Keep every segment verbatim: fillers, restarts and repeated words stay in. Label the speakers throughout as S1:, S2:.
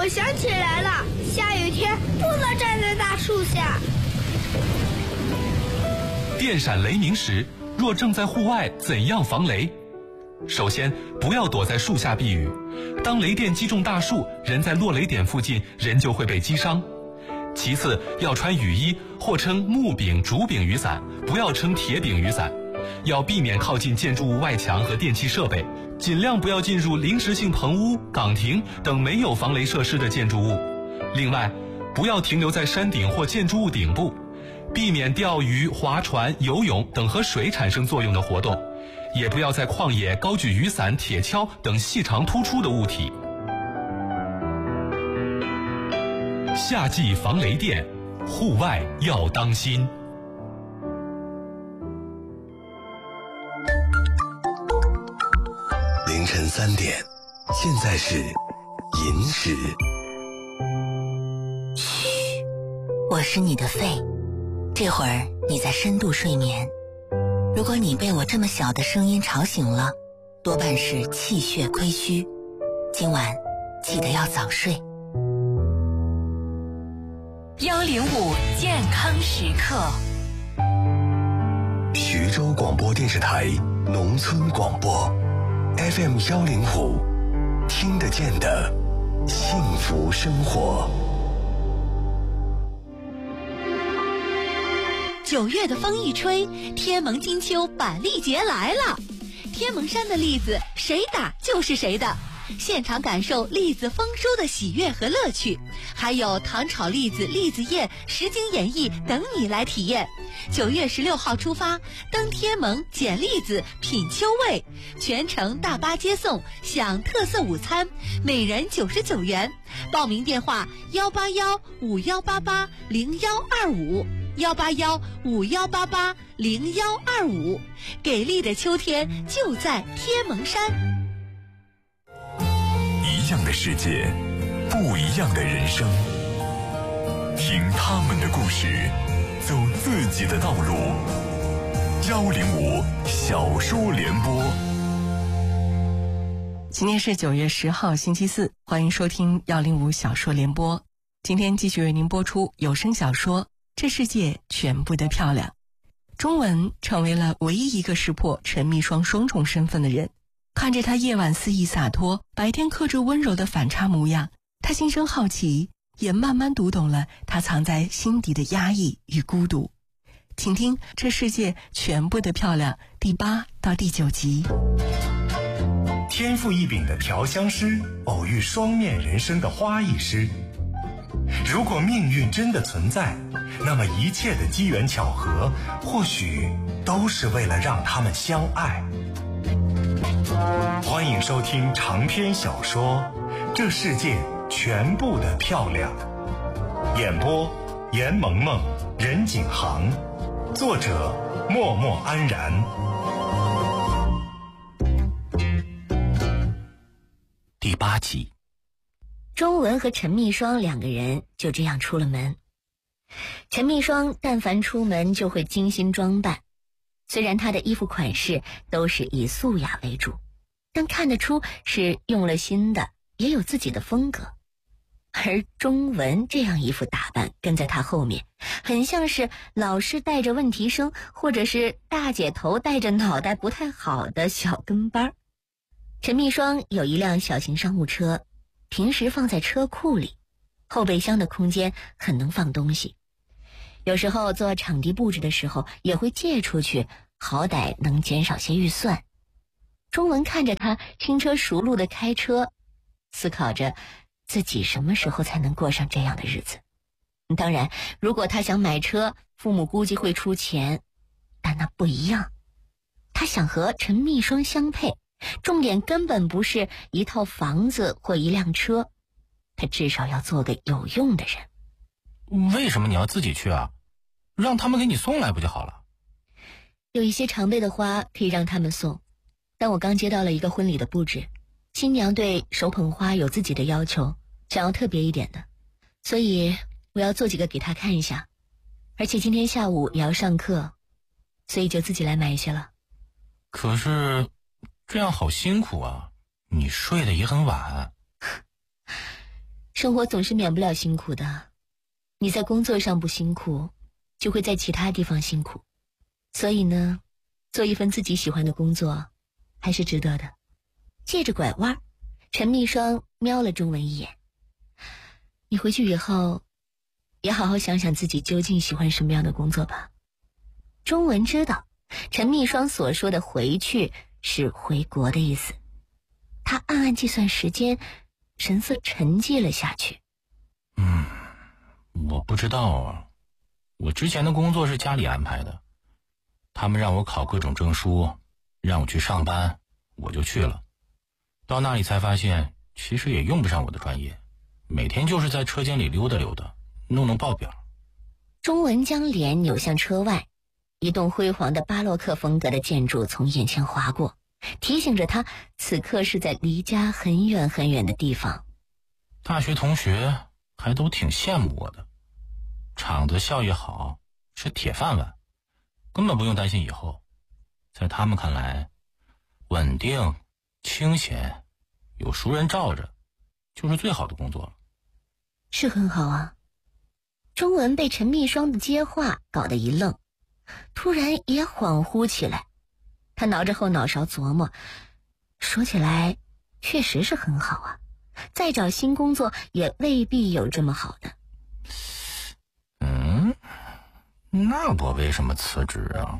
S1: 我想起来了，下雨天不能站在大树下。
S2: 电闪雷鸣时，若正在户外，怎样防雷？首先，不要躲在树下避雨。当雷电击中大树，人在落雷点附近，人就会被击伤。其次，要穿雨衣或称木柄、竹柄雨伞，不要称铁柄雨伞。要避免靠近建筑物外墙和电气设备，尽量不要进入临时性棚屋、岗亭等没有防雷设施的建筑物。另外，不要停留在山顶或建筑物顶部，避免钓鱼、划船、游泳等和水产生作用的活动，也不要在旷野高举雨伞、铁锹等细长突出的物体。夏季防雷电，户外要当心。
S3: 凌晨三点，现在是寅时。
S4: 嘘，我是你的肺，这会儿你在深度睡眠。如果你被我这么小的声音吵醒了，多半是气血亏虚。今晚记得要早睡。
S5: 幺零五健康时刻，
S3: 徐州广播电视台农村广播 F M 幺零五，听得见的幸福生活。
S6: 九月的风一吹，天蒙金秋板栗节来了。天蒙山的栗子谁打就是谁的，现场感受栗子丰收的喜悦和乐趣，还有糖炒栗子、栗子宴、实景演绎等你来体验。九月十六号出发，登天蒙捡栗子品秋味，全程大巴接送，享特色午餐，每人九十九元。报名电话幺八幺五幺八八零幺二五幺八幺五幺八八零幺二五。给力的秋天就在天蒙山。
S7: 一样的世界，不一样的人生，听他们的故事，走自己的道路。幺零五小说联播。
S8: 今天是九月十号星期四，欢迎收听幺零五小说联播。今天继续为您播出有声小说《这世界全部的漂亮》。中文成为了唯一一个识破陈密双双重身份的人。看着他夜晚肆意洒脱，白天克制温柔的反差模样，他心生好奇，也慢慢读懂了他藏在心底的压抑与孤独。请听《这世界全部的漂亮》第八到第九集。
S9: 天赋异禀的调香师偶遇双面人生的花艺师。如果命运真的存在，那么一切的机缘巧合或许都是为了让他们相爱。欢迎收听长篇小说《这世界全部的漂亮》，演播严萌萌、任景航，作者默默安然。
S10: 第八集。
S4: 钟文和陈密双两个人就这样出了门。陈密双但凡出门就会精心装扮，虽然他的衣服款式都是以素雅为主，但看得出是用了心的，也有自己的风格。而钟文这样一副打扮跟在他后面，很像是老师带着问题生，或者是大姐头带着脑袋不太好的小跟班。陈密双有一辆小型商务车，平时放在车库里，后备箱的空间很能放东西。有时候做场地布置的时候也会借出去，好歹能减少些预算。钟文看着他轻车熟路的开车，思考着自己什么时候才能过上这样的日子。当然，如果他想买车，父母估计会出钱，但那不一样。他想和陈密双相配，重点根本不是一套房子或一辆车，他至少要做个有用的人。
S10: 为什么你要自己去啊？让他们给你送来不就好了？
S4: 有一些常备的花可以让他们送，但我刚接到了一个婚礼的布置，新娘对手捧花有自己的要求，想要特别一点的，所以我要做几个给她看一下。而且今天下午也要上课，所以就自己来买一些了。
S10: 可是这样好辛苦啊，你睡得也很晚。
S4: 生活总是免不了辛苦的，你在工作上不辛苦，就会在其他地方辛苦。所以呢，做一份自己喜欢的工作，还是值得的。借着拐弯，陈蜜霜瞄了钟文一眼。你回去以后，也好好想想自己究竟喜欢什么样的工作吧。钟文知道，陈蜜霜所说的回去是回国的意思。他暗暗计算时间，神色沉寂了下去。
S10: 嗯，我不知道啊。我之前的工作是家里安排的，他们让我考各种证书，让我去上班，我就去了。到那里才发现，其实也用不上我的专业，每天就是在车间里溜达溜达，弄弄报表。
S4: 钟文将脸扭向车外，一栋辉煌的巴洛克风格的建筑从眼前划过，提醒着他此刻是在离家很远很远的地方。
S10: 大学同学还都挺羡慕我的，厂子效益好，是铁饭碗，根本不用担心以后。在他们看来，稳定、清闲，有熟人罩着，就是最好的工作了。
S4: 是很好啊。钟文被陈蜜霜的接话搞得一愣，突然也恍惚起来。他挠着后脑勺琢磨，说起来确实是很好啊，再找新工作也未必有这么好的。
S10: 嗯，那我为什么辞职啊？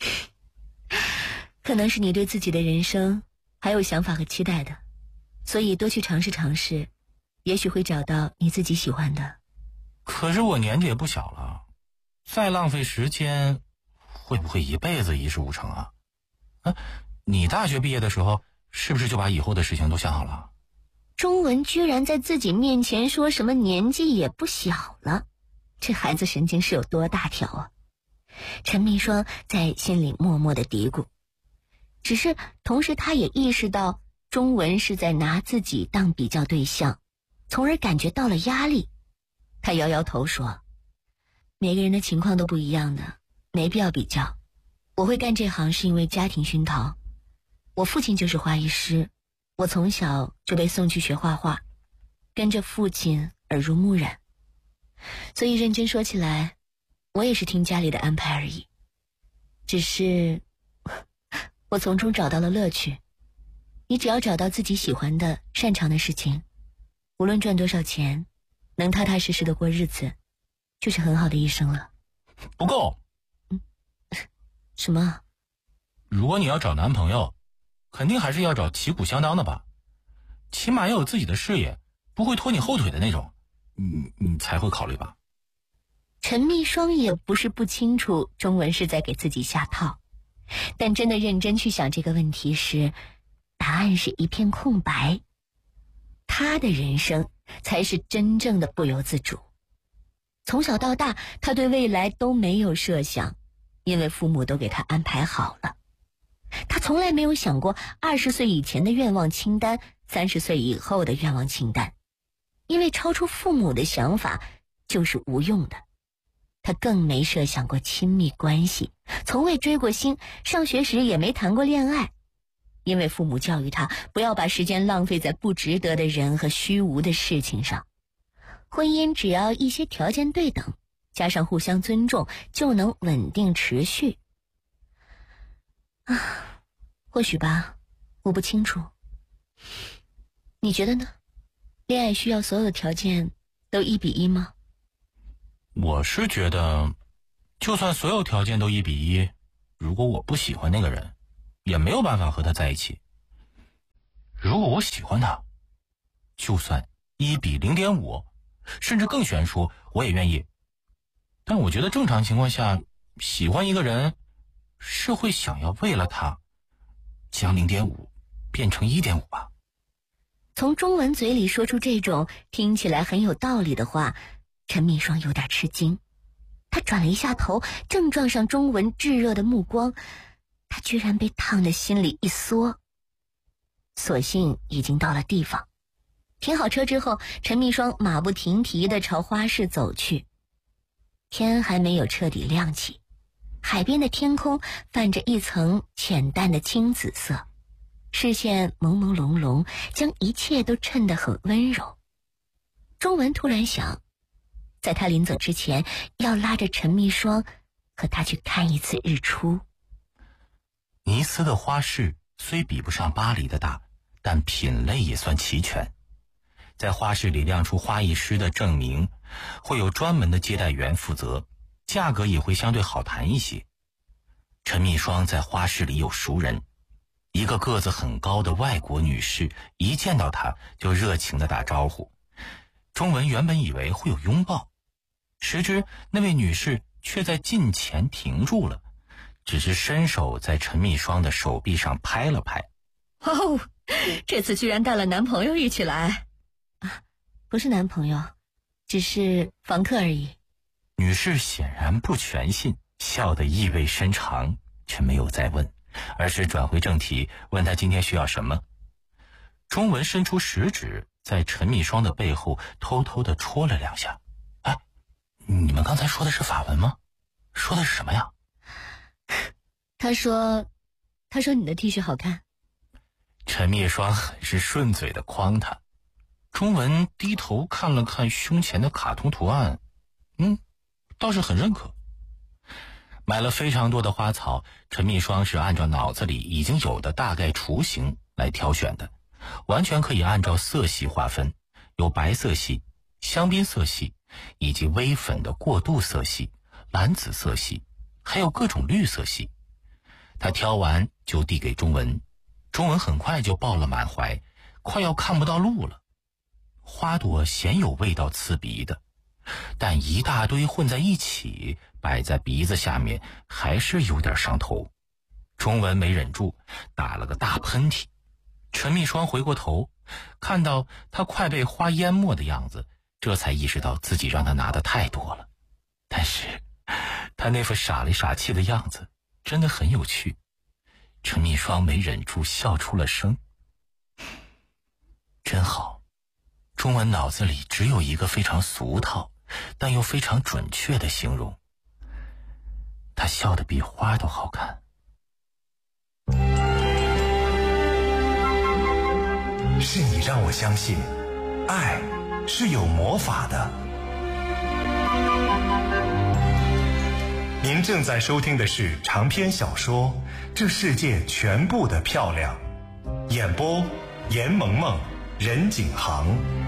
S4: 可能是你对自己的人生还有想法和期待的，所以多去尝试尝试，也许会找到你自己喜欢的。
S10: 可是我年纪也不小了，再浪费时间，会不会一辈子一事无成啊？啊，你大学毕业的时候，是不是就把以后的事情都想好了？
S4: 钟文居然在自己面前说什么年纪也不小了，这孩子神经是有多大条啊？陈蜜霜在心里默默的嘀咕，只是同时他也意识到钟文是在拿自己当比较对象，从而感觉到了压力。他摇摇头说，每个人的情况都不一样的，没必要比较。我会干这行是因为家庭熏陶，我父亲就是画艺师，我从小就被送去学画画，跟着父亲耳濡目染，所以认真说起来，我也是听家里的安排而已。只是我从中找到了乐趣。你只要找到自己喜欢的、擅长的事情，无论赚多少钱，能踏踏实实的过日子，就是很好的一生了。
S10: 不够。
S4: 嗯，什么？
S10: 如果你要找男朋友，肯定还是要找旗鼓相当的吧，起码要有自己的事业，不会拖你后腿的那种，你你才会考虑吧。
S4: 陈蜜霜也不是不清楚钟文是在给自己下套，但真的认真去想这个问题时，答案是一片空白。他的人生才是真正的不由自主。从小到大，他对未来都没有设想，因为父母都给他安排好了。他从来没有想过二十岁以前的愿望清单，三十岁以后的愿望清单，因为超出父母的想法就是无用的。他更没设想过亲密关系，从未追过星，上学时也没谈过恋爱，因为父母教育他不要把时间浪费在不值得的人和虚无的事情上。婚姻只要一些条件对等，加上互相尊重，就能稳定持续。啊，或许吧，我不清楚。你觉得呢？恋爱需要所有的条件都一比一吗？
S10: 我是觉得，就算所有条件都一比一，如果我不喜欢那个人，也没有办法和他在一起。如果我喜欢他，就算一比零点五，甚至更悬殊，我也愿意。但我觉得正常情况下，喜欢一个人是会想要为了他将零点五变成一点五吧。
S4: 从钟文嘴里说出这种听起来很有道理的话，陈蜜霜有点吃惊。他转了一下头，正撞上钟文炙热的目光，他居然被烫得心里一缩。所幸已经到了地方，停好车之后，陈蜜霜马不停蹄地朝花市走去。天还没有彻底亮起，海边的天空泛着一层浅淡的青紫色，视线朦朦胧胧，将一切都衬得很温柔。 钟文突然想，在他临走之前，要拉着陈蜜霜和他去看一次日出。
S10: 尼斯的花市虽比不上巴黎的大，但品类也算齐全。在花市里亮出花艺师的证明，会有专门的接待员负责，价格也会相对好谈一些。陈蜜霜在花市里有熟人，一个个子很高的外国女士，一见到她就热情地打招呼。钟文原本以为会有拥抱，谁知那位女士却在近前停住了，只是伸手在陈蜜霜的手臂上拍了拍。
S4: 哦，这次居然带了男朋友一起来啊？不是男朋友，只是房客而已。
S10: 女士显然不全信，笑得意味深长，却没有再问，而是转回正题，问他今天需要什么。钟文伸出食指，在陈蜜霜的背后偷偷地戳了两下。哎，你们刚才说的是法文吗？说的是什么呀？
S4: 他说他说你的 T 恤好看。
S10: 陈蜜霜很是顺嘴的诓他。钟文低头看了看胸前的卡通图案，嗯，倒是很认可。买了非常多的花草，陈蜜霜是按照脑子里已经有的大概雏形来挑选的，完全可以按照色系划分，有白色系、香槟色系，以及微粉的过渡色系、蓝紫色系，还有各种绿色系。他挑完就递给钟文，钟文很快就抱了满怀，快要看不到路了。花朵鲜有味道刺鼻的，但一大堆混在一起摆在鼻子下面，还是有点上头。钟文没忍住，打了个大喷嚏。陈蜜霜回过头，看到他快被花淹没的样子，这才意识到自己让他拿的太多了。但是他那副傻里傻气的样子真的很有趣。陈蜜霜没忍住笑出了声。真好。钟文脑子里只有一个非常俗套但又非常准确的形容，他笑得比花都好看。
S9: 是你让我相信爱是有魔法的。您正在收听的是长篇小说《这世界全部的漂亮》，演播严萌萌、任景航。